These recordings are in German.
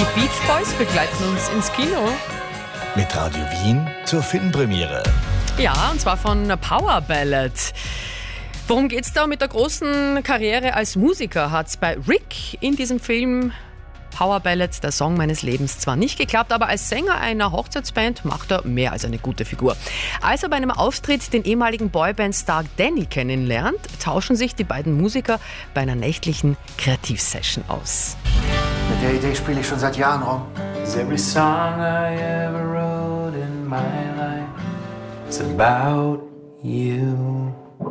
Die Beach Boys begleiten uns ins Kino. Mit Radio Wien zur Filmpremiere. Ja, und zwar von Power Ballad. Worum geht's da? Mit der großen Karriere als Musiker hat's bei Rick in diesem Film Power Ballad, der Song meines Lebens, zwar nicht geklappt, aber als Sänger einer Hochzeitsband macht er mehr als eine gute Figur. Als er bei einem Auftritt den ehemaligen Boyband-Star Danny kennenlernt, tauschen sich die beiden Musiker bei einer nächtlichen Kreativsession aus. Mit der Idee spiele ich schon seit Jahren rum. Every song I ever wrote in my life is about you.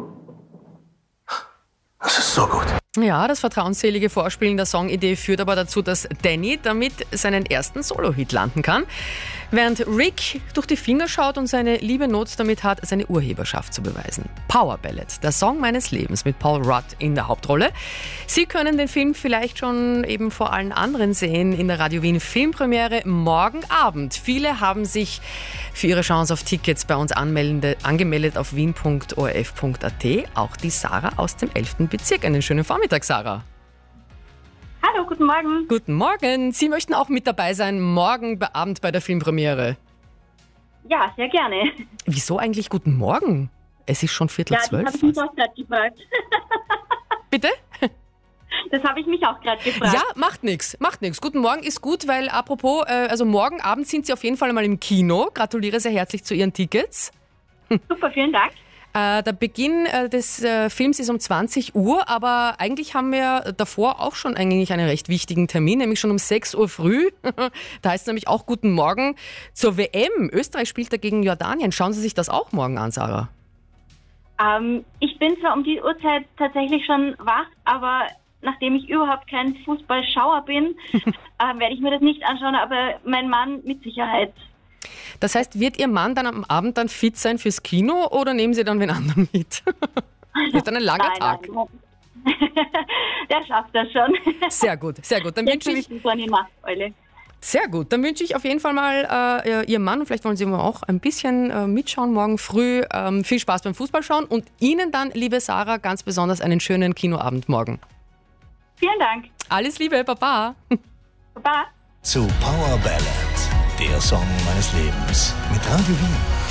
Das ist so gut. Ja, das vertrauensselige Vorspielen der Songidee führt aber dazu, dass Danny damit seinen ersten Solo-Hit landen kann, während Rick durch die Finger schaut und seine liebe Not damit hat, seine Urheberschaft zu beweisen. Power Ballad, der Song meines Lebens mit Paul Rudd in der Hauptrolle. Sie können den Film vielleicht schon eben vor allen anderen sehen in der Radio Wien Filmpremiere morgen Abend. Viele haben sich für ihre Chance auf Tickets bei uns angemeldet auf wien.orf.at. Auch die Sarah aus dem 11. Bezirk. Einen schönen Vormittag, Sarah. Hallo, guten Morgen. Guten Morgen. Sie möchten auch mit dabei sein morgen Abend bei der Filmpremiere. Ja, sehr gerne. Wieso eigentlich guten Morgen? Es ist schon 11:45. Ja, das habe ich mich auch gerade gefragt. Bitte? Das habe ich mich auch gerade gefragt. Ja, macht nichts. Guten Morgen ist gut, weil apropos, also morgen Abend sind Sie auf jeden Fall mal im Kino. Gratuliere sehr herzlich zu Ihren Tickets. Super, vielen Dank. Der Beginn des Films ist um 20 Uhr, aber eigentlich haben wir davor auch schon eigentlich einen recht wichtigen Termin, nämlich schon um 6 Uhr früh. Da heißt es nämlich auch Guten Morgen zur WM. Österreich spielt dagegen Jordanien. Schauen Sie sich das auch morgen an, Sarah. Ich bin zwar um die Uhrzeit tatsächlich schon wach, aber nachdem ich überhaupt kein Fußballschauer bin, werde ich mir das nicht anschauen, aber mein Mann mit Sicherheit. Das heißt, wird Ihr Mann dann am Abend dann fit sein fürs Kino oder nehmen Sie dann wen anderen mit? Wird dann ein langer Tag. Nein. Der schafft das schon. Sehr gut, sehr gut. Dann wünsche ich so eine Nachteule. Sehr gut, dann wünsche ich auf jeden Fall mal Ihrem Mann, und vielleicht wollen Sie auch ein bisschen mitschauen morgen früh, viel Spaß beim Fußballschauen und Ihnen dann, liebe Sarah, ganz besonders einen schönen Kinoabend morgen. Vielen Dank. Alles Liebe, Baba. Baba. Zu Power Ballad, der Song meines Lebens mit Radio Wien.